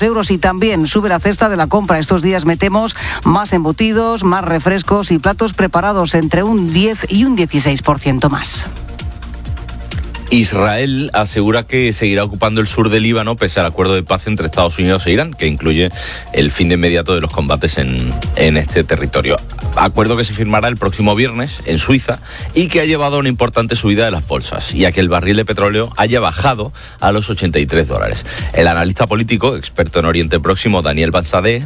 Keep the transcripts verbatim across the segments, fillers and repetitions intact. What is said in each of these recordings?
euros y también sube la cesta de la compra. Estos días metemos más embutidos, más refrescos y platos preparados entre un diez y un dieciséis por ciento más. Israel asegura que seguirá ocupando el sur del Líbano pese al acuerdo de paz entre Estados Unidos e Irán, que incluye el fin de inmediato de los combates en, en este territorio. Acuerdo que se firmará el próximo viernes en Suiza y que ha llevado a una importante subida de las bolsas y a que el barril de petróleo haya bajado a los ochenta y tres dólares. El analista político, experto en Oriente Próximo, Daniel Balsadé,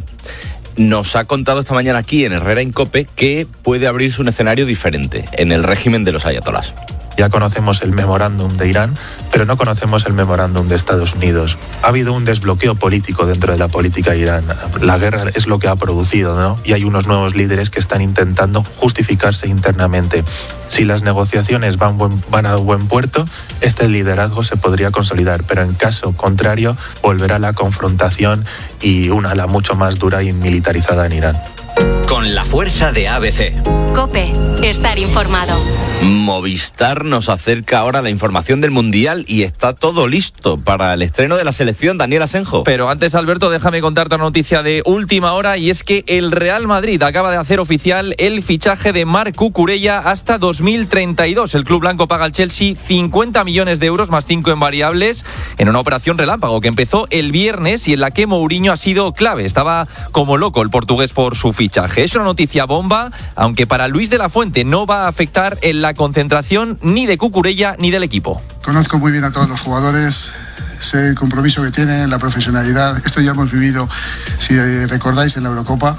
nos ha contado esta mañana aquí en Herrera en COPE que puede abrirse un escenario diferente en el régimen de los ayatolás. Ya conocemos el memorándum de Irán, pero no conocemos el memorándum de Estados Unidos. Ha habido un desbloqueo político dentro de la política de Irán. La guerra es lo que ha producido, ¿no? Y hay unos nuevos líderes que están intentando justificarse internamente. Si las negociaciones van, buen, van a buen puerto, este liderazgo se podría consolidar, pero en caso contrario, volverá la confrontación y una ala mucho más dura y militarizada en Irán. Con la fuerza de A B C. COPE, estar informado. Movistar nos acerca ahora la información del Mundial y está todo listo para el estreno de la selección. Daniel Asenjo. Pero antes, Alberto, déjame contarte una noticia de última hora, y es que el Real Madrid acaba de hacer oficial el fichaje de Marc Cucurella hasta dos mil treinta y dos. El club blanco paga al Chelsea cincuenta millones de euros más cinco en variables en una operación relámpago que empezó el viernes y en la que Mourinho ha sido clave. Estaba como loco el portugués por su fichaje. Es una noticia bomba, aunque para Luis de la Fuente no va a afectar en la concentración ni de Cucurella ni del equipo. Conozco muy bien a todos los jugadores, sé el compromiso que tienen, la profesionalidad. Esto ya hemos vivido, si recordáis, en la Eurocopa,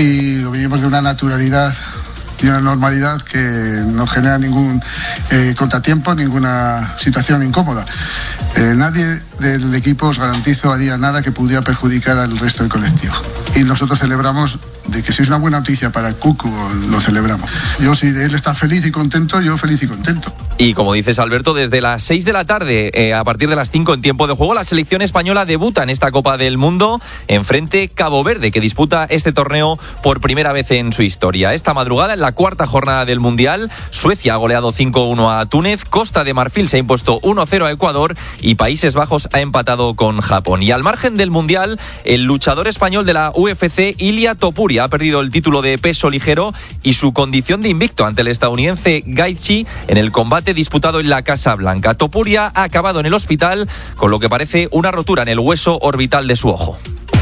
y lo vivimos de una naturalidad y una normalidad que no genera ningún eh, contratiempo, ninguna situación incómoda. Eh, nadie del equipo, os garantizo, haría nada que pudiera perjudicar al resto del colectivo. Y nosotros celebramos de que si es una buena noticia para Cucu, lo celebramos. Yo, si él está feliz y contento, yo feliz y contento. Y como dices, Alberto, desde las seis de la tarde, eh, a partir de las cinco en tiempo de juego, la selección española debuta en esta Copa del Mundo enfrente Cabo Verde, que disputa este torneo por primera vez en su historia. Esta madrugada, en la cuarta jornada del Mundial, Suecia ha goleado cinco uno a Túnez, Costa de Marfil se ha impuesto uno cero a Ecuador y Países Bajos ha empatado con Japón. Y al margen del Mundial, el luchador español de la U F C, Ilia Topuria, ha perdido el título de peso ligero y su condición de invicto ante el estadounidense Gaethje en el combate disputado en la Casa Blanca. Topuria ha acabado en el hospital con lo que parece una rotura en el hueso orbital de su ojo.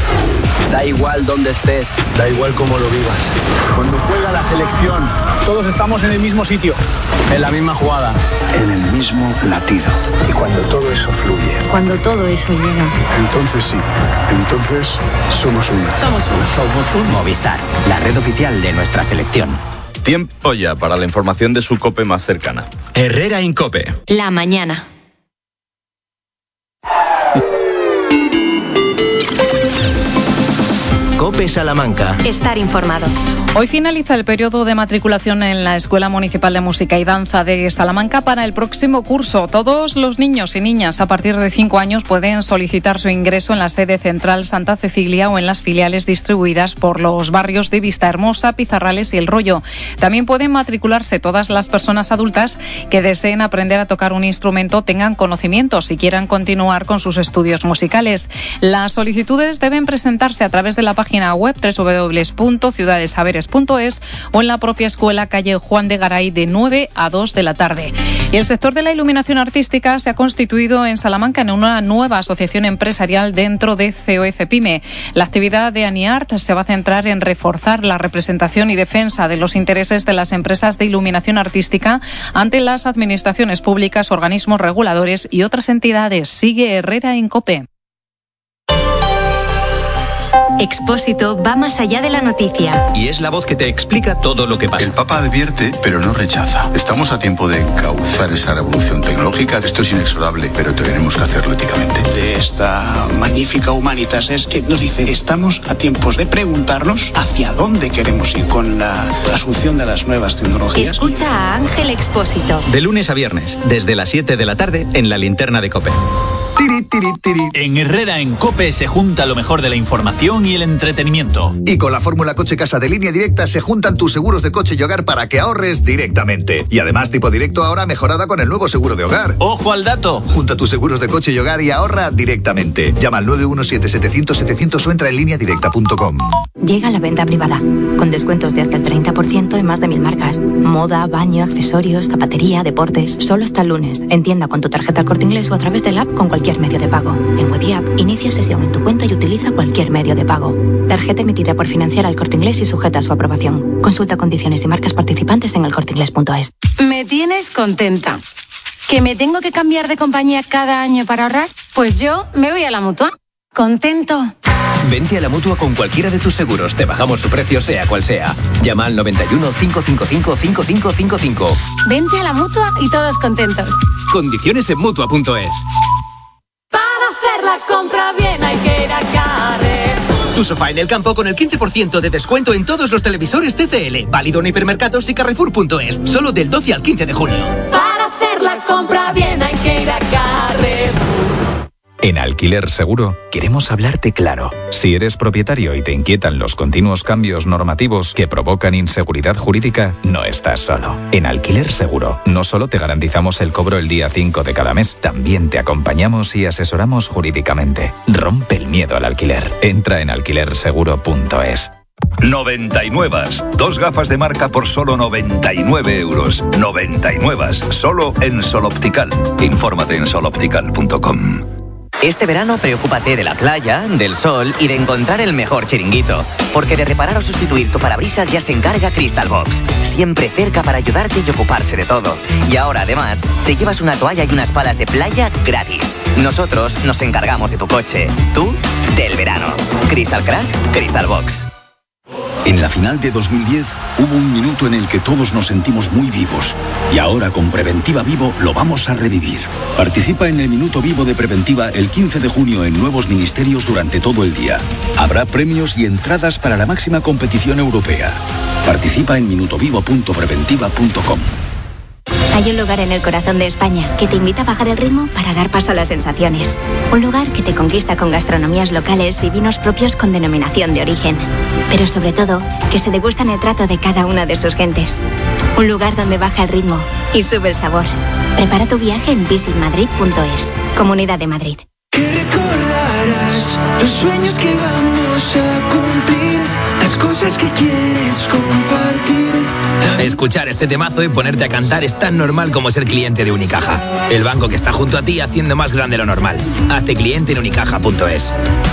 Da igual dónde estés, da igual cómo lo vivas. Cuando juega la selección, todos estamos en el mismo sitio, en la misma jugada, en el mismo latido. Y cuando todo eso fluye, cuando todo eso llega, entonces sí, entonces somos uno. Somos uno. Somos un Movistar, la red oficial de nuestra selección. Tiempo ya para la información de su COPE más cercana. Herrera en COPE. La mañana. COPE Salamanca. Estar informado. Hoy finaliza el periodo de matriculación en la Escuela Municipal de Música y Danza de Salamanca para el próximo curso. Todos los niños y niñas a partir de cinco años pueden solicitar su ingreso en la sede central Santa Cecilia o en las filiales distribuidas por los barrios de Vistahermosa, Pizarrales y El Rollo. También pueden matricularse todas las personas adultas que deseen aprender a tocar un instrumento, tengan conocimientos y quieran continuar con sus estudios musicales. Las solicitudes deben presentarse a través de la página web doble u doble u doble u punto ciudadesaberes punto es o en la propia escuela calle Juan de Garay de nueve a dos de la tarde. Y el sector de la iluminación artística se ha constituido en Salamanca en una nueva asociación empresarial dentro de C O E Cepime. La actividad de ANIART se va a centrar en reforzar la representación y defensa de los intereses de las empresas de iluminación artística ante las administraciones públicas, organismos reguladores y otras entidades. Sigue Herrera en COPE. Expósito va más allá de la noticia. Y es la voz que te explica todo lo que pasa. El Papa advierte, pero no rechaza. Estamos a tiempo de encauzar esa revolución tecnológica. Esto es inexorable, pero tenemos que hacerlo éticamente. De esta magnífica Humanitas es que nos dice, estamos a tiempos de preguntarnos hacia dónde queremos ir con la asunción de las nuevas tecnologías. Escucha a Ángel Expósito. De lunes a viernes, desde las siete de la tarde, en la linterna de COPE. tiri, tiri. En Herrera en COPE se junta lo mejor de la información y el entretenimiento. Y con la fórmula Coche Casa de Línea Directa se juntan tus seguros de coche y hogar para que ahorres directamente. Y además tipo directo ahora mejorada con el nuevo seguro de hogar. ¡Ojo al dato! Junta tus seguros de coche y hogar y ahorra directamente. Llama al nueve uno siete, setecientos, setecientos o entra en línea directa punto com. Llega la venta privada, con descuentos de hasta el treinta por ciento en más de mil marcas. Moda, baño, accesorios, zapatería, deportes. Solo hasta el lunes. En tienda con tu tarjeta El Corte Inglés o a través del app con cualquier medio de pago. En Web y App, inicia sesión en tu cuenta y utiliza cualquier medio de pago. Tarjeta emitida por Financiera El Corte Inglés y sujeta a su aprobación. Consulta condiciones y marcas participantes en el corte inglés punto es. Me tienes contenta. ¿Que me tengo que cambiar de compañía cada año para ahorrar? Pues yo me voy a la Mutua. Contento. Vente a la Mutua con cualquiera de tus seguros. Te bajamos su precio sea cual sea. Llama al noventa y uno, cinco cinco cinco, cinco cinco cinco cinco. Vente a la Mutua y todos contentos. Condiciones en Mutua punto es. Para hacer la compra bien hay que ir a Carrefour. Tu sofá en el campo con el quince por ciento de descuento en todos los televisores T C L. Válido en hipermercados y Carrefour punto es. Solo del doce al quince de junio. Para hacer la compra bien hay que ir a Carrefour. En Alquiler Seguro queremos hablarte claro. Si eres propietario y te inquietan los continuos cambios normativos que provocan inseguridad jurídica, no estás solo. En Alquiler Seguro no solo te garantizamos el cobro el día cinco de cada mes, también te acompañamos y asesoramos jurídicamente. Rompe el miedo al alquiler. Entra en alquiler seguro punto es. noventa y nueve. Dos gafas de marca por solo noventa y nueve euros. noventa y nueve. Solo en Sol Optical. Infórmate en sol optical punto com. Este verano preocúpate de la playa, del sol y de encontrar el mejor chiringuito. Porque de reparar o sustituir tu parabrisas ya se encarga Crystal Box. Siempre cerca para ayudarte y ocuparse de todo. Y ahora además te llevas una toalla y unas palas de playa gratis. Nosotros nos encargamos de tu coche. Tú, del verano. Crystal Crack, Crystal Box. En la final de dos mil diez hubo un minuto en el que todos nos sentimos muy vivos. Y ahora con Preventiva Vivo lo vamos a revivir. Participa en el Minuto Vivo de Preventiva el quince de junio en nuevos ministerios durante todo el día. Habrá premios y entradas para la máxima competición europea. Participa en minuto vivo punto preventiva punto com. Hay un lugar en el corazón de España que te invita a bajar el ritmo para dar paso a las sensaciones. Un lugar que te conquista con gastronomías locales y vinos propios con denominación de origen. Pero sobre todo, que se degustan el trato de cada una de sus gentes. Un lugar donde baja el ritmo y sube el sabor. Prepara tu viaje en visit madrid punto es. Comunidad de Madrid. Que recordarás los sueños que vamos a cumplir, las cosas que quieres compartir. Escuchar este temazo y ponerte a cantar es tan normal como ser cliente de Unicaja. El banco que está junto a ti haciendo más grande lo normal. Hazte cliente en unicaja punto es.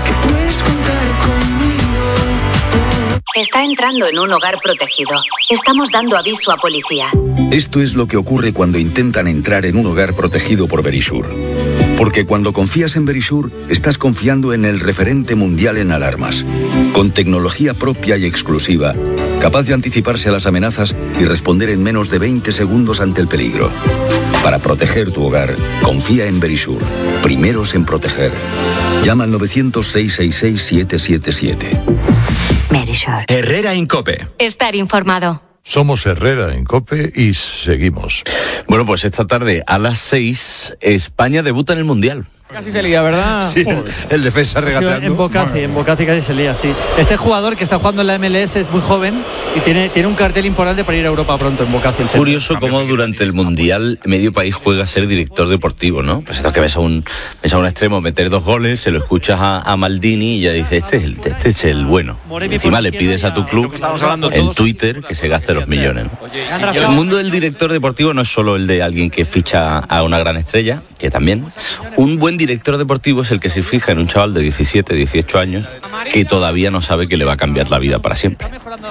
Está entrando en un hogar protegido. Estamos dando aviso a policía. Esto es lo que ocurre cuando intentan entrar en un hogar protegido por Verisur. Porque cuando confías en Verisur, estás confiando en el referente mundial en alarmas. Con tecnología propia y exclusiva, capaz de anticiparse a las amenazas y responder en menos de veinte segundos ante el peligro. Para proteger tu hogar, confía en Verisur. Primeros en proteger. Llama al novecientos, seiscientos sesenta y seis, siete siete siete. Verisur. Herrera en COPE. Estar informado. Somos Herrera en COPE y seguimos. Bueno, pues esta tarde a las seis, España debuta en el Mundial. Casi se lía, ¿verdad? Sí, el, el defensa regateando. En Bocazi, en Bocazi casi se lía, sí. Este jugador que está jugando en la M L S es muy joven y tiene, tiene un cartel importante para ir a Europa pronto en Bocazi. Curioso cómo durante el Mundial medio país juega a ser director deportivo, ¿no? Pues esto que ves a un, ves a un extremo meter dos goles, se lo escuchas a, a Maldini y ya dices, este es el, este es el bueno. Y encima le pides a tu club en Twitter que se gaste los millones. El mundo del director deportivo no es solo el de alguien que ficha a una gran estrella, que también. Un buen director deportivo es el que se fija en un chaval de diecisiete, dieciocho años que todavía no sabe que le va a cambiar la vida para siempre.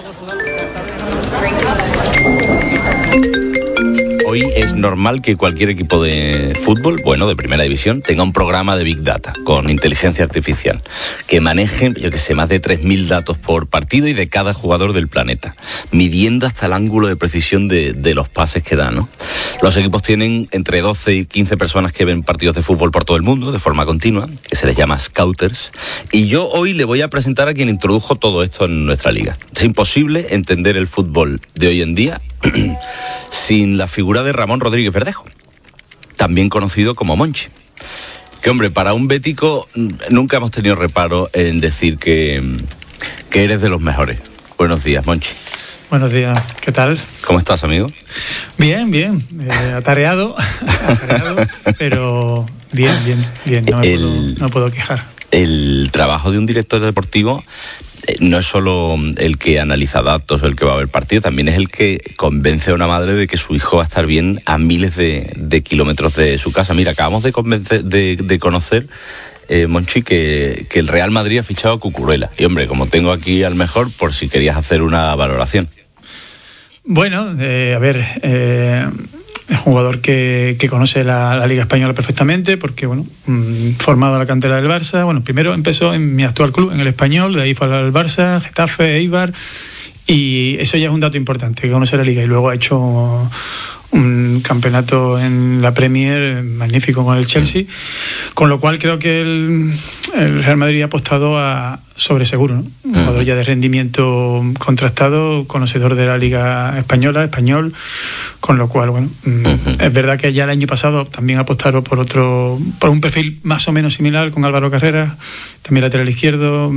Hoy es normal que cualquier equipo de fútbol, bueno, de primera división, tenga un programa de Big Data con inteligencia artificial que maneje, yo que sé, más de tres mil datos por partido y de cada jugador del planeta, midiendo hasta el ángulo de precisión de, de los pases que dan, ¿no? Los equipos tienen entre doce y quince personas que ven partidos de fútbol por todo el mundo de forma continua, que se les llama scouters, y yo hoy le voy a presentar a quien introdujo todo esto en nuestra liga. Es imposible entender el fútbol de hoy en día sin la figura de Ramón Rodríguez Verdejo, también conocido como Monchi. Que hombre, para un bético nunca hemos tenido reparo en decir que, que eres de los mejores. Buenos días, Monchi. Buenos días, ¿qué tal? ¿Cómo estás, amigo? Bien, bien, eh, atareado, atareado, pero bien, bien, bien, no me, el, puedo, no puedo quejar. El trabajo de un director deportivo no es solo el que analiza datos o el que va a ver partido, también es el que convence a una madre de que su hijo va a estar bien a miles de, de kilómetros de su casa. Mira, acabamos de, convencer, de, de conocer, eh, Monchi, que, que el Real Madrid ha fichado a Cucurella. Y hombre, como tengo aquí al mejor, por si querías hacer una valoración. Bueno, eh, a ver... Eh... Es un jugador que, que conoce la, la Liga Española perfectamente porque, bueno, mmm, formado a la cantera del Barça. Bueno, primero empezó en mi actual club, en el Español, de ahí fue al Barça, Getafe, Eibar, y eso ya es un dato importante, que conoce la Liga. Y luego ha hecho un campeonato en la Premier magnífico con el Chelsea, con lo cual creo que el, el Real Madrid ha apostado a sobre seguro, ¿no? Un jugador ya de rendimiento contrastado, conocedor de la Liga Española, español, con lo cual, bueno, uh-huh. es verdad que ya el año pasado también apostaron por otro, por un perfil más o menos similar con Álvaro Carreras, también lateral izquierdo,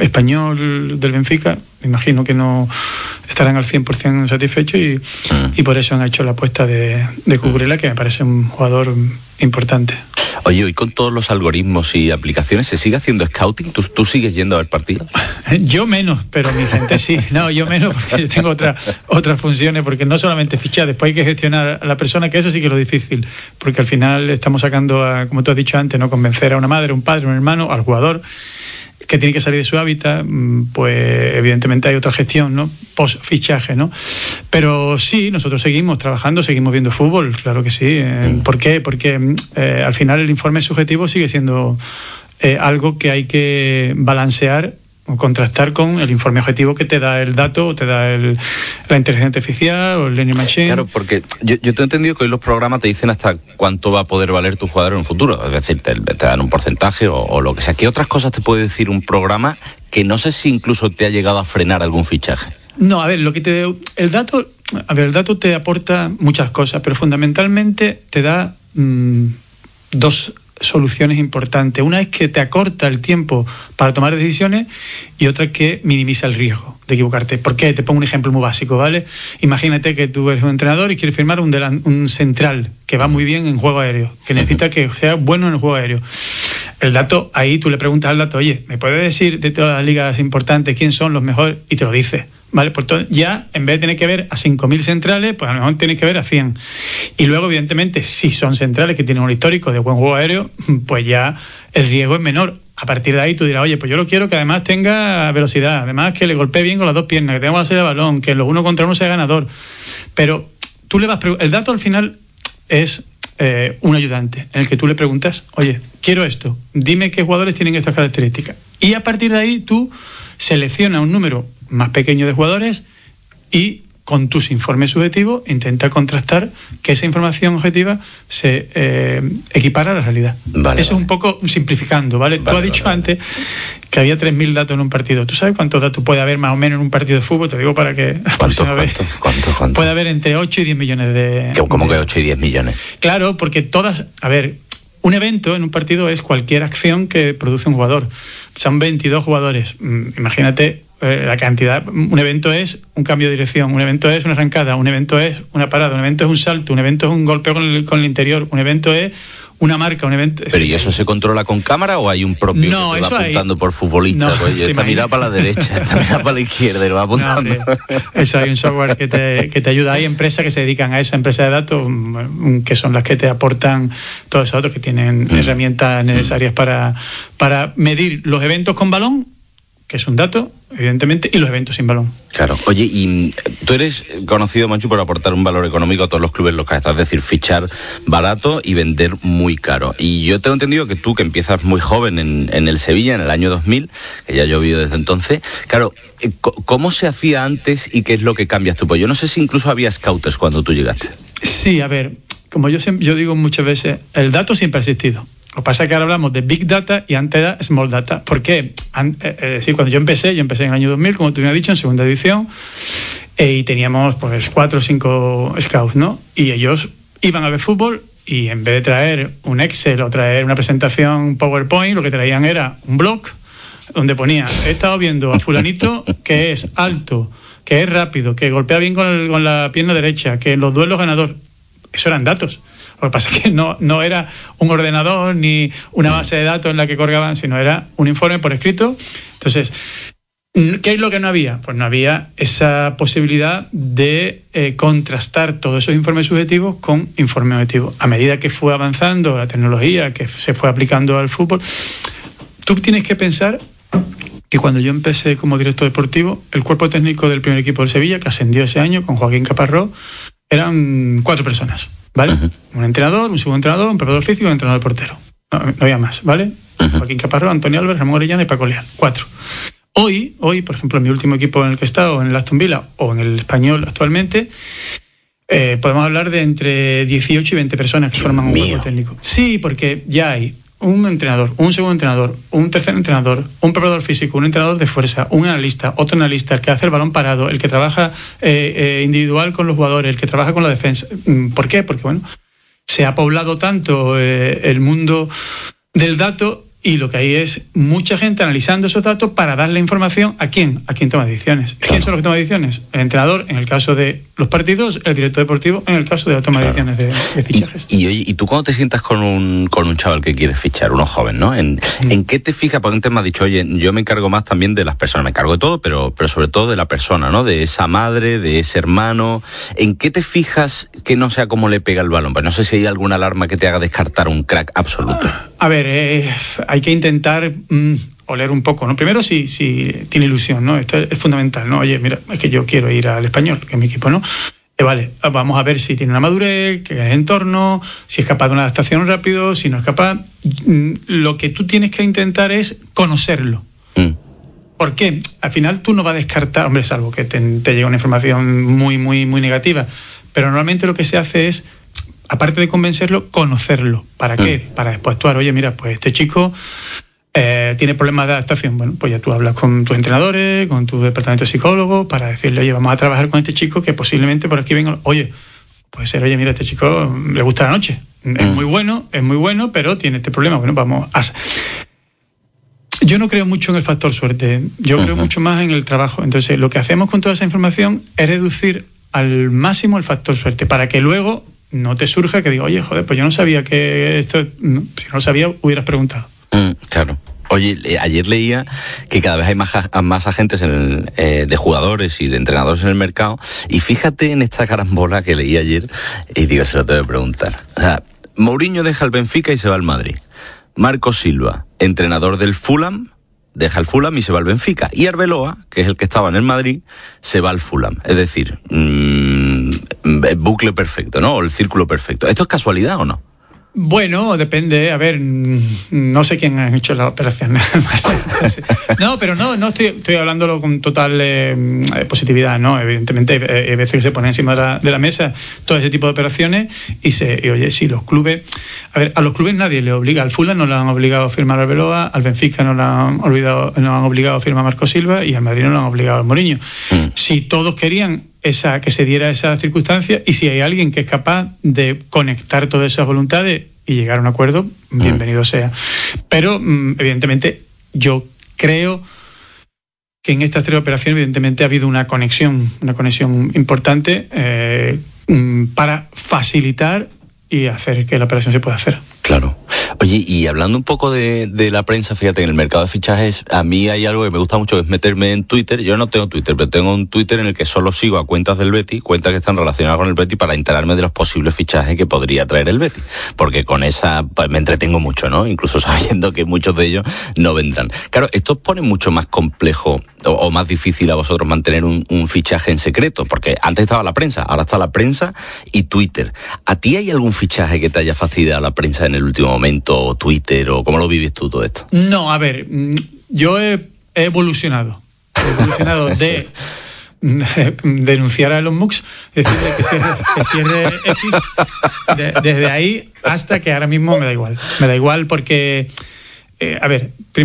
español del Benfica. Me imagino que no estarán al cien por ciento satisfechos y, uh-huh. y por eso han hecho la apuesta de, de Cucurella, que me parece un jugador importante. Oye, hoy con todos los algoritmos y aplicaciones, ¿se sigue haciendo scouting? ¿Tú, tú sigues yendo a ver partidos? Yo menos, pero mi gente sí. No, yo menos porque yo tengo otra, otras funciones, porque no solamente fichar, después hay que gestionar a la persona, que eso sí que es lo difícil, porque al final estamos sacando, a, como tú has dicho antes, no convencer a una madre, un padre, un hermano, al jugador, que tiene que salir de su hábitat, pues evidentemente hay otra gestión, ¿no? Post fichaje, ¿no? Pero sí, nosotros seguimos trabajando, seguimos viendo fútbol, claro que sí. ¿Por qué? Porque eh, al final el informe subjetivo sigue siendo eh, algo que hay que balancear o contrastar con el informe objetivo que te da el dato, o te da el, la inteligencia artificial o el learning machine. Claro, porque yo, yo te he entendido que hoy los programas te dicen hasta cuánto va a poder valer tu jugador en un futuro, es decir, te, te dan un porcentaje o, o lo que sea. ¿Qué otras cosas te puede decir un programa que no sé si incluso te ha llegado a frenar algún fichaje? No, a ver, lo que te el dato, a ver, el dato te aporta muchas cosas, pero fundamentalmente te da mmm, dos soluciones importantes. Una es que te acorta el tiempo para tomar decisiones y otra que minimiza el riesgo de equivocarte. ¿Por qué? Te pongo un ejemplo muy básico, ¿vale? Imagínate que tú eres un entrenador y quieres firmar un, delan- un central que va muy bien en juego aéreo, que necesita que sea bueno en el juego aéreo. El dato, ahí tú le preguntas al dato, oye, ¿me puedes decir de todas las ligas importantes quién son los mejores? Y te lo dice. ¿Vale? Pues todo, ya en vez de tener que ver a cinco mil centrales, pues a lo mejor tienes que ver a cien. Y luego, evidentemente, si son centrales que tienen un histórico de buen juego aéreo, pues ya el riesgo es menor. A partir de ahí tú dirás, oye, pues yo lo quiero que además tenga velocidad, además que le golpee bien con las dos piernas, que tenga la salida de balón, que en los uno contra uno sea ganador. Pero tú le vas pregu- el dato al final es eh, un ayudante en el que tú le preguntas, oye, quiero esto, dime qué jugadores tienen estas características. Y a partir de ahí tú seleccionas un número más pequeño de jugadores y con tus informes subjetivos intenta contrastar que esa información objetiva se eh, equipara a la realidad. Vale, Eso vale. es un poco simplificando, ¿vale? vale Tú has dicho vale, antes vale. que había tres mil datos en un partido. ¿Tú sabes cuántos datos puede haber más o menos en un partido de fútbol? Te digo para que... ¿Cuánto, cuánto, cuánto, cuánto? Puede haber entre ocho y diez millones de... ¿Cómo de, que ocho y diez millones? Claro, porque todas... A ver, un evento en un partido es cualquier acción que produce un jugador. Son veintidós jugadores. Imagínate... la cantidad. Un evento es un cambio de dirección, un evento es una arrancada, un evento es una parada, un evento es un salto, un evento es un golpeo con el, con el interior, un evento es una marca, un evento... ¿Pero y eso se controla con cámara o hay un propio no, que te va apuntando hay... por futbolista? No, pues está mirado para la derecha, está mirado para la izquierda y lo va apuntando. No, eso hay un software que te, que te ayuda. Hay empresas que se dedican a esa empresa de datos, que son las que te aportan todos esos datos, que tienen mm. herramientas necesarias mm. para, para medir los eventos con balón, que es un dato, evidentemente, y los eventos sin balón. Claro. Oye, y tú eres conocido, Monchi, por aportar un valor económico a todos los clubes locales, es decir, fichar barato y vender muy caro. Y yo tengo entendido que tú, que empiezas muy joven en, en el Sevilla, en el año dos mil, que ya ha llovido desde entonces, claro, ¿cómo se hacía antes y qué es lo que cambias tú? Pues yo no sé si incluso había scouters cuando tú llegaste. Sí, a ver, como yo, siempre, yo digo muchas veces, el dato siempre ha existido. Lo que pasa es que ahora hablamos de Big Data y antes era Small Data. ¿Por qué? Es decir, cuando yo empecé, yo empecé en el año dos mil, como tú me has dicho, en segunda edición, eh, y teníamos pues cuatro o cinco scouts, ¿no? Y ellos iban a ver fútbol y en vez de traer un Excel o traer una presentación PowerPoint, lo que traían era un blog donde ponía, he estado viendo a fulanito que es alto, que es rápido, que golpea bien con, el, con la pierna derecha, que en los duelos ganador. Eso eran datos. Lo que pasa es que no, no era un ordenador ni una base de datos en la que colgaban, sino era un informe por escrito. Entonces, ¿qué es lo que no había? Pues no había esa posibilidad de eh, contrastar todos esos informes subjetivos con informes objetivos. A medida que fue avanzando la tecnología, que se fue aplicando al fútbol, tú tienes que pensar que cuando yo empecé como director deportivo, el cuerpo técnico del primer equipo del Sevilla, que ascendió ese año con Joaquín Caparrós, eran cuatro personas, ¿vale? Uh-huh. Un entrenador, un segundo entrenador, un preparador físico y un entrenador portero. No, no había más, ¿vale? Uh-huh. Joaquín Caparrós, Antonio Álvarez, Ramón Orellana y Paco Leal. Cuatro. Hoy, hoy, por ejemplo, en mi último equipo en el que he estado, en el Aston Villa o en el Español actualmente, eh, podemos hablar de entre dieciocho y veinte personas que Dios forman un mío. cuerpo técnico. Sí, porque ya hay un entrenador, un segundo entrenador, un tercer entrenador, un preparador físico, un entrenador de fuerza, un analista, otro analista, el que hace el balón parado, el que trabaja eh, eh, individual con los jugadores, el que trabaja con la defensa. ¿Por qué? Porque, bueno, se ha poblado tanto eh, el mundo del dato y lo que hay es mucha gente analizando esos datos para darle información a quién, a quién toma decisiones. Claro. ¿Quién son los que toman decisiones? El entrenador, en el caso de los partidos, el director deportivo, en el caso de la toma claro. de decisiones de, de fichajes. Y, y, oye, y tú cuando te sientas con un, con un chaval que quieres fichar, uno joven, ¿no? ¿En, mm. ¿en qué te fijas? Porque antes me has dicho, oye, yo me encargo más también de las personas, me encargo de todo, pero, pero sobre todo de la persona, ¿no? De esa madre, de ese hermano. ¿En qué te fijas que no sea cómo le pega el balón? Pues no sé si hay alguna alarma que te haga descartar un crack absoluto. A ver, eh, hay que intentar mmm, oler un poco, ¿no? Primero, si, si tiene ilusión, ¿no? Esto es, es fundamental, ¿no? Oye, mira, es que yo quiero ir al Español, que es mi equipo, ¿no? Eh, vale, vamos a ver si tiene una madurez, que es el entorno, si es capaz de una adaptación rápido, si no es capaz. Mm, lo que tú tienes que intentar es conocerlo. Mm. ¿Por qué? Al final tú no vas a descartar, hombre, salvo que te, te llegue una información muy, muy, muy negativa, pero normalmente lo que se hace es, aparte de convencerlo, conocerlo. ¿Para qué? Mm. Para después actuar. Oye, mira, pues este chico eh, tiene problemas de adaptación. Bueno, pues ya tú hablas con tus entrenadores, con tu departamento de psicólogos, para decirle, oye, vamos a trabajar con este chico que posiblemente por aquí venga. Oye, puede ser, oye, mira, este chico le gusta la noche. Mm. Es muy bueno, es muy bueno, pero tiene este problema. Bueno, vamos a... Yo no creo mucho en el factor suerte. Yo uh-huh. creo mucho más en el trabajo. Entonces, lo que hacemos con toda esa información es reducir al máximo el factor suerte, para que luego no te surja que diga, oye, joder, pues yo no sabía que esto... No, si no lo sabía, hubieras preguntado. Mm, claro. Oye, ayer leía que cada vez hay más, más agentes en el, eh, de jugadores y de entrenadores en el mercado, y fíjate en esta carambola que leí ayer, y digo, se lo tengo que preguntar. O sea, Mourinho deja el Benfica y se va al Madrid. Marco Silva, entrenador del Fulham, deja el Fulham y se va al Benfica. Y Arbeloa, que es el que estaba en el Madrid, se va al Fulham. Es decir... Mmm, bucle perfecto, ¿no? O el círculo perfecto. ¿Esto es casualidad o no? Bueno, depende. A ver, no sé quién ha hecho la operación. No, pero no, no estoy, estoy hablándolo con total eh, positividad, ¿no? Evidentemente hay, hay veces que se pone encima de la, de la mesa todo ese tipo de operaciones y se, y oye, sí, los clubes, a ver, a los clubes nadie le obliga. Al Fulham no le han obligado a firmar a Arbeloa, al Benfica no le han olvidado, no han obligado a firmar a Marco Silva y al Madrid no le han obligado a Mourinho. Mm. Si todos querían esa, que se diera esa circunstancia, y si hay alguien que es capaz de conectar todas esas voluntades y llegar a un acuerdo, bienvenido mm. sea. Pero, evidentemente, yo creo que en estas tres operaciones, evidentemente, ha habido una conexión, una conexión importante eh, para facilitar y hacer que la operación se pueda hacer. Claro. Oye, y hablando un poco de, de la prensa, fíjate, en el mercado de fichajes, a mí hay algo que me gusta mucho, que es meterme en Twitter. Yo no tengo Twitter, pero tengo un Twitter en el que solo sigo a cuentas del Betis, cuentas que están relacionadas con el Betis, para enterarme de los posibles fichajes que podría traer el Betis. Porque con esa, pues me entretengo mucho, ¿no? Incluso sabiendo que muchos de ellos no vendrán. Claro, esto os pone mucho más complejo o, o más difícil a vosotros mantener un, un fichaje en secreto, porque antes estaba la prensa, ahora está la prensa y Twitter. ¿A ti hay algún fichaje que te haya fastidiado la prensa en el último momento, o Twitter, o cómo lo vives tú todo esto? No, a ver, yo he, he evolucionado. He evolucionado de denunciar a Elon Musk, decirle que cierre, que cierre X, de, desde ahí hasta que ahora mismo me da igual. Me da igual porque, eh, a ver, primero,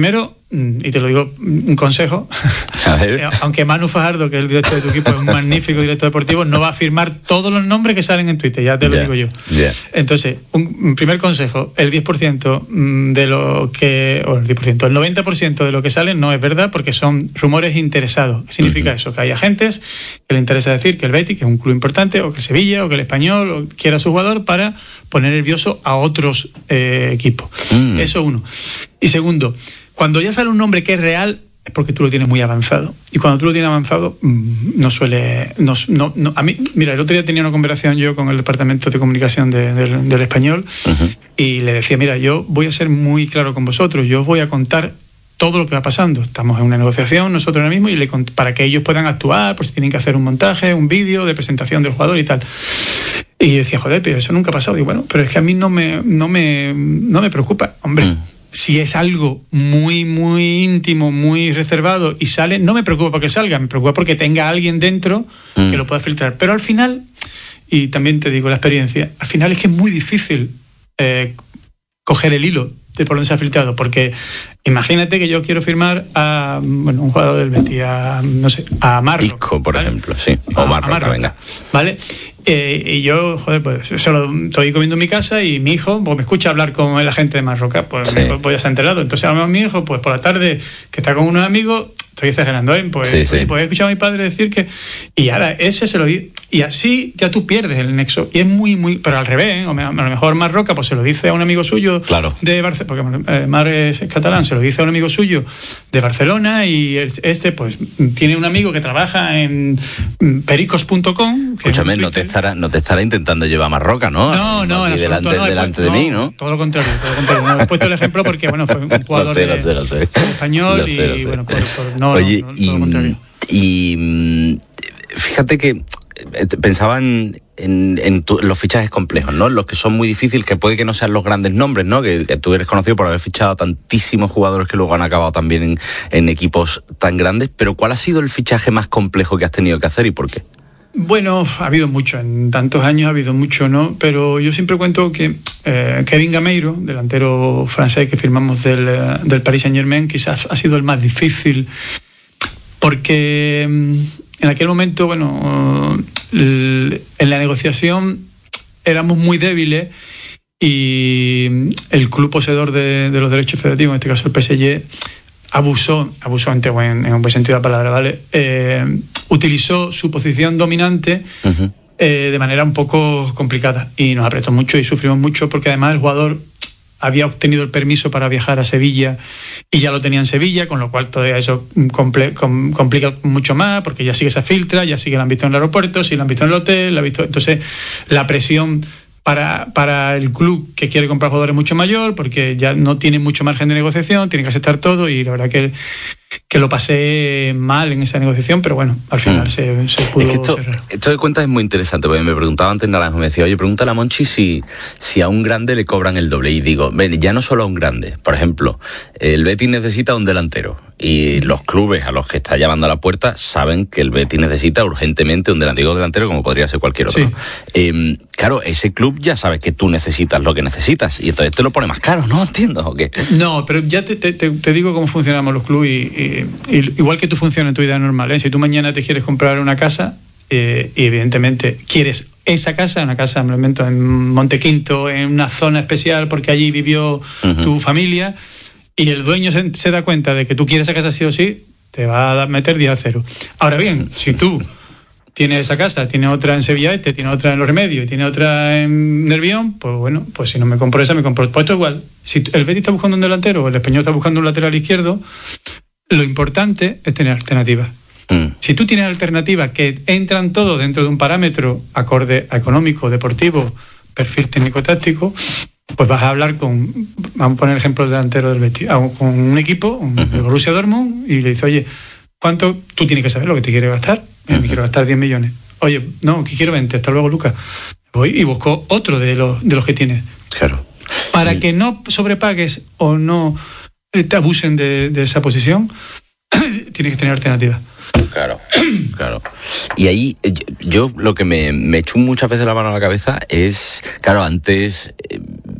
y te lo digo, un consejo, a ver. aunque Manu Fajardo, que es el director de tu equipo, es un magnífico director deportivo, no va a firmar todos los nombres que salen en Twitter, ya te lo yeah. digo yo. Yeah. Entonces, un, un primer consejo, el diez por ciento de lo que, o el diez por ciento, el noventa por ciento de lo que sale no es verdad, porque son rumores interesados. ¿Qué significa uh-huh. eso? Que hay agentes que le interesa decir que el Betis, que es un club importante, o que el Sevilla, o que el Español, o quiera a su jugador para poner nervioso a otros eh, equipos. Mm. Eso uno. Y segundo, cuando ya sale un nombre que es real, es porque tú lo tienes muy avanzado. Y cuando tú lo tienes avanzado, no suele... No, no, no, a mí, mira, el otro día tenía una conversación yo con el departamento de comunicación de, de, del Español uh-huh. y le decía, mira, yo voy a ser muy claro con vosotros, yo os voy a contar todo lo que va pasando. Estamos en una negociación nosotros ahora mismo y le, para que ellos puedan actuar, pues tienen que hacer un montaje, un vídeo de presentación del jugador y tal. Y yo decía, joder, pero eso nunca ha pasado. Y bueno, pero es que a mí no me, no me, no me preocupa. Hombre, mm. si es algo muy, muy íntimo, muy reservado y sale, no me preocupa porque salga, me preocupa porque tenga alguien dentro mm. que lo pueda filtrar. Pero al final, y también te digo la experiencia, al final es que es muy difícil eh, coger el hilo de por dónde se ha filtrado, porque imagínate que yo quiero firmar a bueno, un jugador del Betis, a, no sé, a Marroca. Isco, por ¿vale? ejemplo, sí, o Marroca, venga. ¿Vale? Eh, y yo, joder, pues solo estoy comiendo en mi casa y mi hijo pues, me escucha hablar con el agente de Marroca, pues, sí. pues ya se ha enterado. Entonces, a lo mejor mi hijo, pues por la tarde, que está con unos amigos, estoy exagerando, ¿eh? Pues, sí, sí. pues he escuchado a mi padre decir que... Y ahora ese se lo di... Y así ya tú pierdes el nexo. Y es muy, muy... Pero al revés, ¿eh? O a lo mejor Marroca pues se lo dice a un amigo suyo claro. de Barcelona, porque eh, Mar es catalán, se lo dice a un amigo suyo de Barcelona y este pues tiene un amigo que trabaja en pericos punto com. Escúchame, no te estará, no te estará intentando llevar a Marroca, ¿no? No, no, no delante, no, delante de no, mí, ¿no? Todo lo contrario, todo lo contrario. No, he puesto el ejemplo porque, bueno, fue un jugador lo sé, lo sé, lo sé. de, español lo sé, lo y, sé. bueno, por, por, no, Oye, no, no, y, todo lo contrario. Y fíjate que pensaba en, en, en tu, los fichajes complejos, ¿no? Los que son muy difíciles, que puede que no sean los grandes nombres, ¿no? Que, que tú eres conocido por haber fichado a tantísimos jugadores que luego han acabado también en, en equipos tan grandes, pero ¿cuál ha sido el fichaje más complejo que has tenido que hacer y por qué? Bueno, ha habido mucho, en tantos años ha habido mucho, ¿no? Pero yo siempre cuento que eh, Kevin Gameiro, delantero francés que firmamos del, del Paris Saint-Germain, quizás ha sido el más difícil, porque en aquel momento, bueno, en la negociación éramos muy débiles y el club poseedor de, de los derechos federativos, en este caso el P S G, abusó, abusó en, buen, en un buen sentido de la palabra, ¿vale? Eh, utilizó su posición dominante uh-huh. eh, de manera un poco complicada y nos apretó mucho y sufrimos mucho porque además el jugador había obtenido el permiso para viajar a Sevilla y ya lo tenía en Sevilla, con lo cual todavía eso comple- com- complica mucho más porque ya sí que se filtra, ya sí que lo han visto en el aeropuerto, sí lo han visto en el hotel, lo han visto... entonces la presión para, para el club que quiere comprar jugadores es mucho mayor porque ya no tiene mucho margen de negociación, tiene que aceptar todo y la verdad que, que lo pasé mal en esa negociación, pero bueno, al final mm. se, se pudo es que esto, cerrar. Esto de cuentas es muy interesante, porque me preguntaba antes Naranjo, me decía, oye, pregúntale a Monchi si, si a un grande le cobran el doble, y digo, ven, ya no solo a un grande, por ejemplo, el Betis necesita un delantero, y los clubes a los que está llamando a la puerta saben que el Betis necesita urgentemente un delantero, delantero como podría ser cualquier otro. Sí. Eh, claro, ese club ya sabe que tú necesitas lo que necesitas, y entonces te lo pone más caro, ¿no? ¿Entiendes o qué? No, pero ya te, te, te digo cómo funcionamos los clubes, y, y, y igual que tú funcionas en tu vida normal, ¿eh? Si tú mañana te quieres comprar una casa, eh, y evidentemente quieres esa casa, una casa, me lo invento, en Montequinto, en una zona especial porque allí vivió uh-huh. tu familia, y el dueño se, se da cuenta de que tú quieres esa casa sí o sí, te va a meter día cero. Ahora bien, si tú tienes esa casa, tienes otra en Sevilla Este, tienes otra en Los Remedios y tienes otra en Nervión, pues bueno, pues si no me compro esa, me compro... Pues esto igual, si el Betis está buscando un delantero o el Español está buscando un lateral izquierdo, lo importante es tener alternativas. Mm. Si tú tienes alternativas que entran todos dentro de un parámetro acorde a económico, deportivo, perfil técnico-táctico, pues vas a hablar con, vamos a poner el ejemplo del delantero del Betis, con un equipo, un, uh-huh. el Borussia Dortmund, y le dice, oye, ¿cuánto? Tú tienes que saber lo que te quieres gastar. Uh-huh. Me quiero gastar diez millones. Oye, no, que quiero veinte, hasta luego, Lucas. Voy y busco otro de los, de los que tienes. Claro. Para y... que no sobrepagues o no te abusen de, de esa posición, tienes que tener alternativas. Claro, claro. Y ahí yo lo que me, me echó muchas veces la mano a la cabeza es, claro, antes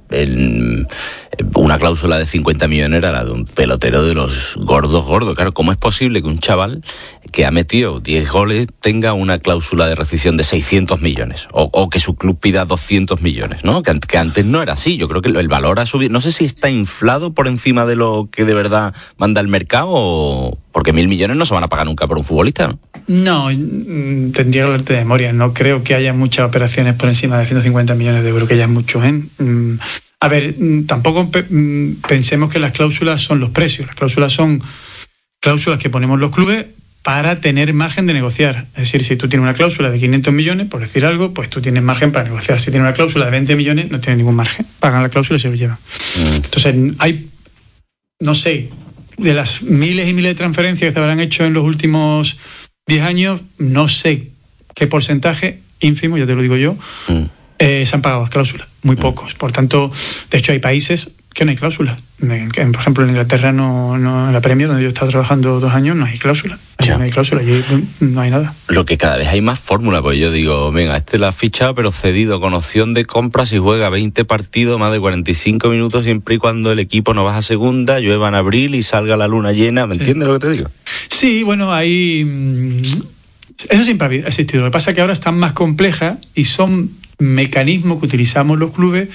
el, una cláusula de cincuenta millones era la de un pelotero de los gordos gordos. Claro, ¿cómo es posible que un chaval que ha metido diez goles tenga una cláusula de rescisión de seiscientos millones? O, o que su club pida doscientos millones, ¿no? Que, que antes no era así. Yo creo que el valor ha subido. No sé si está inflado por encima de lo que de verdad manda el mercado, o porque mil millones no se van a pagar nunca por un futbolista, ¿no? No, tendría que hablarte de memoria. No creo que haya muchas operaciones por encima de ciento cincuenta millones de euros, que ya es mucho, ¿eh? A ver, tampoco pensemos que las cláusulas son los precios. Las cláusulas son cláusulas que ponemos los clubes para tener margen de negociar. Es decir, si tú tienes una cláusula de quinientos millones, por decir algo, pues tú tienes margen para negociar. Si tienes una cláusula de veinte millones, no tienes ningún margen. Pagan la cláusula y se lo llevan. Entonces, hay, no sé, de las miles y miles de transferencias que se habrán hecho en los últimos diez años, no sé qué porcentaje, ínfimo, ya te lo digo yo, mm. eh, se han pagado las cláusulas. Muy mm. pocos. Por tanto, de hecho hay países que no hay cláusulas. En, que, por ejemplo, en Inglaterra, no, no, en la Premier, donde yo he estado trabajando dos años, no hay cláusula. No hay cláusula, allí no hay nada. Lo que cada vez hay más fórmula, pues yo digo, venga, este la ha fichado, pero cedido, con opción de compra, si juega veinte partidos, más de cuarenta y cinco minutos, siempre y cuando el equipo no baja a segunda, llueva en abril y salga la luna llena. ¿Me sí. entiendes lo que te digo? Sí, bueno, hay... Eso siempre ha existido. Lo que pasa es que ahora están más complejas y son mecanismos que utilizamos los clubes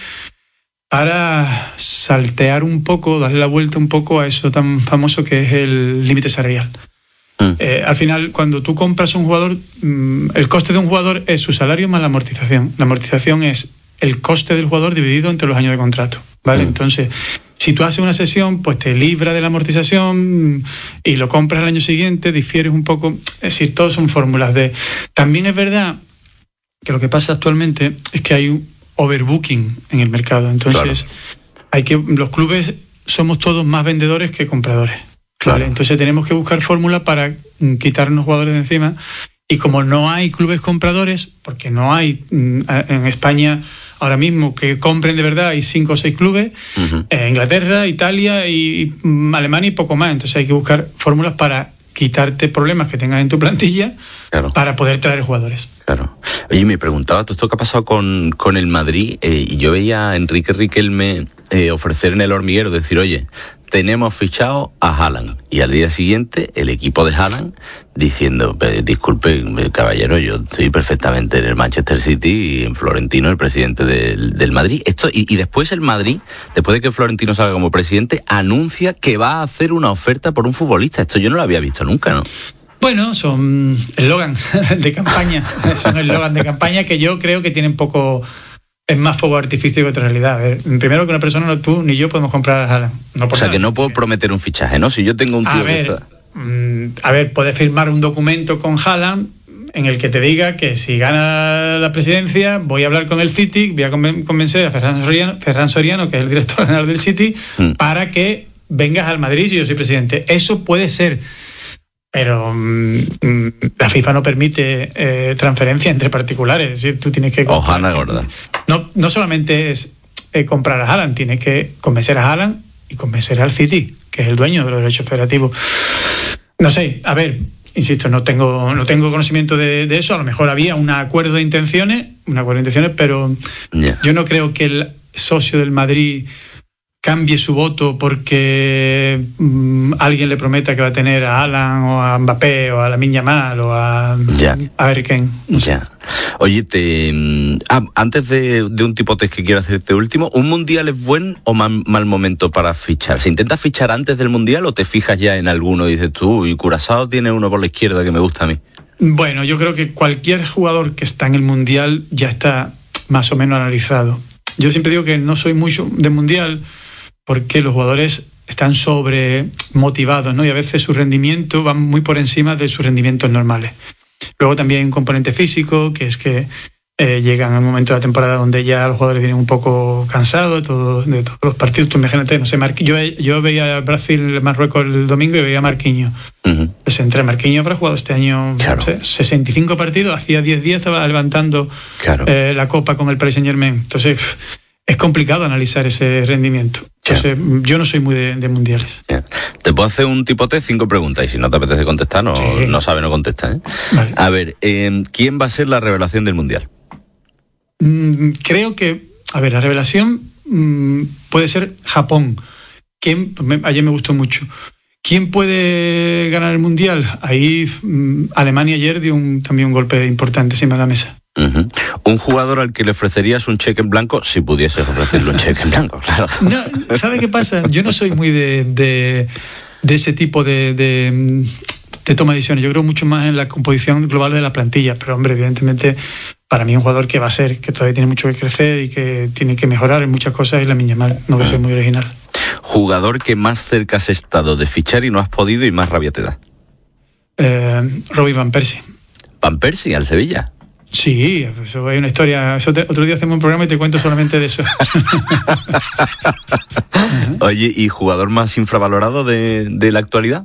para saltear un poco, darle la vuelta un poco a eso tan famoso que es el límite salarial. Mm. Eh, al final, cuando tú compras un jugador, el coste de un jugador es su salario más la amortización. La amortización es el coste del jugador dividido entre los años de contrato, ¿vale? Mm. Entonces, si tú haces una cesión, pues te libra de la amortización y lo compras al año siguiente, difieres un poco. Es decir, todos son fórmulas de... También es verdad que lo que pasa actualmente es que hay un overbooking en el mercado. Entonces, claro. hay que los clubes somos todos más vendedores que compradores. Claro. ¿Vale? Entonces tenemos que buscar fórmulas para quitarnos jugadores de encima. Y como no hay clubes compradores, porque no hay en España ahora mismo que compren de verdad, hay cinco o seis clubes, uh-huh. en Inglaterra, Italia y, y Alemania y poco más. Entonces hay que buscar fórmulas para quitarte problemas que tengas en tu plantilla, claro. para poder traer jugadores. Claro. Oye, me preguntaba, todo esto que ha pasado con, con el Madrid, eh, y yo veía a Enrique Riquelme eh, ofrecer en el hormiguero, decir, oye, tenemos fichado a Haaland. Y al día siguiente, el equipo de Haaland diciendo, disculpe, caballero, yo estoy perfectamente en el Manchester City y en Florentino, el presidente del, del Madrid. Esto y, y después el Madrid, después de que Florentino salga como presidente, anuncia que va a hacer una oferta por un futbolista. Esto yo no lo había visto nunca, ¿no? Bueno, son eslogan de campaña. Son eslogan de campaña que yo creo que tienen poco... Es más fuego artificio que otra realidad. A ver, primero que una persona, no tú ni yo, podemos comprar a Haaland. No o sea, nada. Que no puedo prometer un fichaje, ¿no? Si yo tengo un tío a ver, que está... A ver, puedes firmar un documento con Haaland en el que te diga que si gana la presidencia voy a hablar con el City, voy a convencer a Ferran Soriano, Ferran Soriano que es el director general del City, mm. para que vengas al Madrid si yo soy presidente. Eso puede ser... Pero mmm, la FIFA no permite eh, transferencia entre particulares. Es decir, tú tienes que... Ojana gorda. No, no solamente es eh, comprar a Haaland, tienes que convencer a Haaland y convencer al City, que es el dueño de los derechos federativos. No sé, a ver, insisto, no tengo no tengo conocimiento de, de eso. A lo mejor había un acuerdo de intenciones, un acuerdo de intenciones, pero yeah. yo no creo que el socio del Madrid cambie su voto porque mmm, alguien le prometa que va a tener a Haaland o a Mbappé o a Lamine Yamal o a, ya. a Harry Kane. No sé. Ya. Oye, te, ah, antes de, de un tipo test que quiero hacerte último, ¿un mundial es buen o mal, mal momento para fichar? ¿Se intenta fichar antes del mundial o te fijas ya en alguno y dices tú, y Curazao tiene uno por la izquierda que me gusta a mí? Bueno, yo creo que cualquier jugador que está en el mundial ya está más o menos analizado. Yo siempre digo que no soy mucho de mundial porque los jugadores están sobre motivados, ¿no? Y a veces su rendimiento va muy por encima de sus rendimientos normales. Luego también hay un componente físico, que es que eh, llegan a un momento de la temporada donde ya los jugadores vienen un poco cansados de, todo, de todos los partidos. Tú imagínate, no sé, Marqui, yo, yo veía Brasil, Marruecos el domingo y veía a Marquinhos. Uh-huh. Pues entre Marquinhos habrá jugado este año, claro. no sé, sesenta y cinco partidos, hacía diez días estaba levantando claro. eh, la Copa con el Paris Saint-Germain. Entonces... es complicado analizar ese rendimiento. Entonces, yeah. yo no soy muy de, de mundiales. Yeah. Te puedo hacer un tipo test, cinco preguntas, y si no te apetece contestar, no, sí. no sabe, no contesta. ¿eh? Vale. A ver, eh, ¿quién va a ser la revelación del mundial? Mm, creo que, a ver, la revelación mmm, puede ser Japón. ¿Quién? Ayer me gustó mucho. ¿Quién puede ganar el Mundial? Ahí mmm, Alemania ayer dio un, también un golpe importante encima de la mesa. Uh-huh. Un jugador al que le ofrecerías un cheque en blanco, si pudieses ofrecerle un cheque en blanco, claro. No, ¿sabe qué pasa? Yo no soy muy de, de, de ese tipo de, de, de toma de decisiones. Yo creo mucho más en la composición global de la plantilla, pero hombre, evidentemente para mí un jugador que va a ser, que todavía tiene mucho que crecer y que tiene que mejorar en muchas cosas es Lamine Yamal. No voy a ser muy original. Jugador que más cerca has estado de fichar y no has podido y más rabia te da. Eh, Robin Van Persie. ¿Van Persie al Sevilla? Sí, eso hay una historia. Eso te, otro día hacemos un programa y te cuento solamente de eso. Oye, ¿y jugador más infravalorado de, de la actualidad?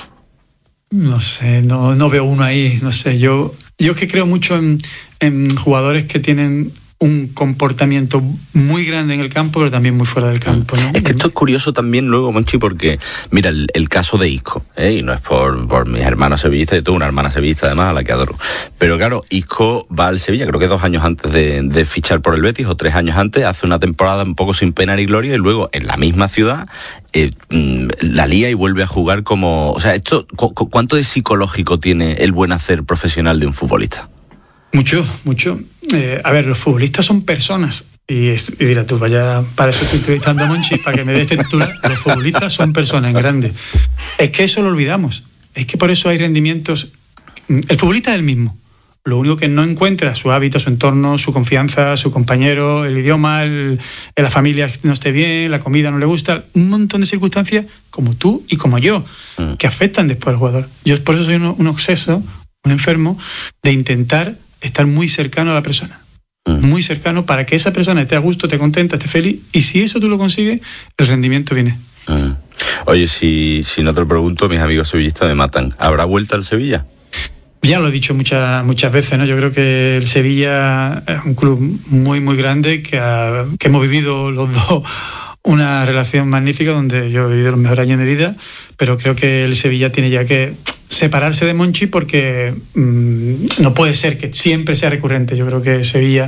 No sé, no, no veo uno ahí, no sé. Yo, yo es que creo mucho en, en jugadores que tienen un comportamiento muy grande en el campo, pero también muy fuera del campo, ¿no? Es que esto es curioso también luego, Monchi, porque mira, el, el caso de Isco, ¿eh? Y no es por, por mis hermanos sevillistas, yo tengo una hermana sevillista además a la que adoro, pero claro, Isco va al Sevilla, creo que dos años antes de, de fichar por el Betis, o tres años antes, hace una temporada un poco sin pena ni gloria, y luego en la misma ciudad eh, la lía y vuelve a jugar como... O sea, esto, cu- ¿cuánto de psicológico tiene el buen hacer profesional de un futbolista? Mucho, mucho. Eh, a ver, los futbolistas son personas. Y, y dirás tú, vaya, para eso estoy entrevistando a Monchi, para que me dé este titular. Los futbolistas son personas en grande. Es que eso lo olvidamos. Es que por eso hay rendimientos. El futbolista es el mismo. Lo único que no encuentra su hábito, su entorno, su confianza, su compañero, el idioma, el, la familia no esté bien, la comida no le gusta, un montón de circunstancias, como tú y como yo, que afectan después al jugador. Yo por eso soy un, un obseso, un enfermo, de intentar estar muy cercano a la persona. Muy cercano para que esa persona esté a gusto, esté contenta, esté feliz. Y si eso tú lo consigues, el rendimiento viene. Mm. Oye, si, si no te lo pregunto, mis amigos sevillistas me matan. ¿Habrá vuelta al Sevilla? Ya lo he dicho muchas muchas veces, ¿no? Yo creo que el Sevilla es un club muy, muy grande que, ha, que hemos vivido los dos una relación magnífica donde yo he vivido los mejores años de mi vida, pero creo que el Sevilla tiene ya que separarse de Monchi porque mmm, no puede ser que siempre sea recurrente. Yo creo que Sevilla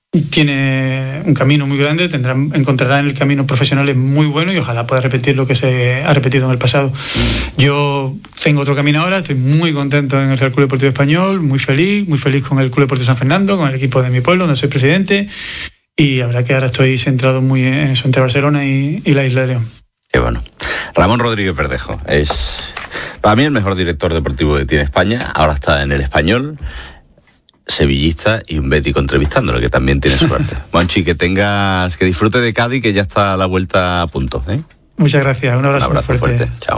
tiene un camino muy grande, tendrá, encontrará en el camino profesionales muy buenos y ojalá pueda repetir lo que se ha repetido en el pasado. Yo tengo otro camino ahora, estoy muy contento en el Real Club Deportivo Español, muy feliz, muy feliz con el Club Deportivo San Fernando, con el equipo de mi pueblo, donde soy presidente, y la verdad que ahora estoy centrado muy en eso, entre Barcelona y, y la Isla de León. Qué bueno. Ramón Rodríguez Verdejo es para mí el mejor director deportivo que tiene España, ahora está en el Español, sevillista y un bético entrevistándolo, que también tiene suerte. Monchi, que tengas, que disfrute de Cádiz, que ya está a la vuelta a punto, ¿eh? Muchas gracias, un abrazo, un abrazo fuerte. fuerte. Chao.